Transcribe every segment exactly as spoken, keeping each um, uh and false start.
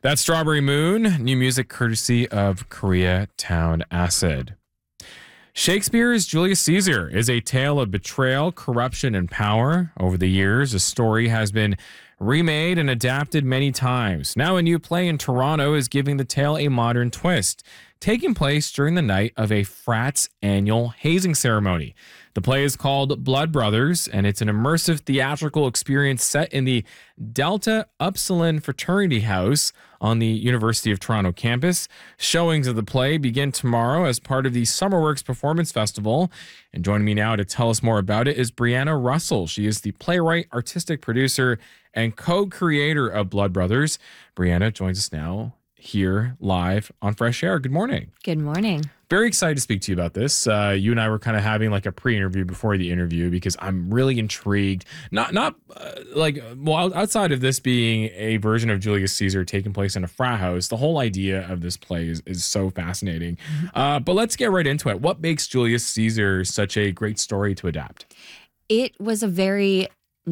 That's Strawberry Moon, new music courtesy of Koreatown Acid. Shakespeare's Julius Caesar is a tale of betrayal, corruption, and power. Over the years, the story has been remade and adapted many times. Now, a new play in Toronto is giving the tale a modern twist, taking place during the night of a frat's annual hazing ceremony. The play is called Blood Brothers, and it's an immersive theatrical experience set in the Delta Upsilon Fraternity House on the University of Toronto campus. Showings of the play begin tomorrow as part of the Summerworks Performance Festival. And joining me now to tell us more about it is Brianna Russell. She is the playwright, artistic producer, and co-creator of Blood Brothers. Brianna joins us now here live on Fresh Air. Good morning. Good morning. Very excited to speak to you about this. Uh, you and I were kind of having like a pre-interview before the interview because I'm really intrigued. Not not uh, like, well, outside of this being a version of Julius Caesar taking place in a frat house, the whole idea of this play is, is so fascinating. Uh, but let's get right into it. What makes Julius Caesar such a great story to adapt? It was a very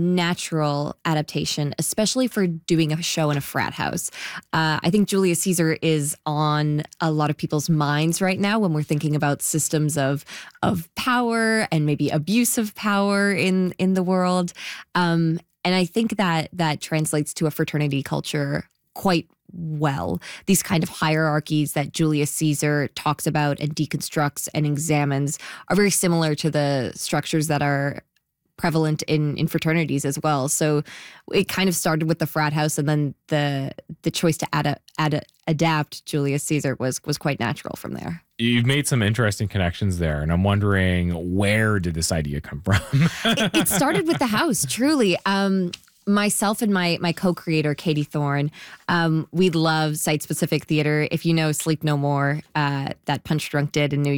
natural adaptation, especially for doing a show in a frat house. Uh, I think Julius Caesar is on a lot of people's minds right now when we're thinking about systems of of power and maybe abuse of power in in the world. Um, and I think that that translates to a fraternity culture quite well. These kind of hierarchies that Julius Caesar talks about and deconstructs and examines are very similar to the structures that are prevalent in, in fraternities as well. So it kind of started with the frat house, and then the the choice to ad, ad, adapt Julius Caesar was was quite natural from there. You've made some interesting connections there, and I'm wondering, where did this idea come from? it, it started with the house, truly. Um, myself and my my co-creator, Katie Thorne, um, we love site-specific theater. If you know Sleep No More, uh, that Punch Drunk did in New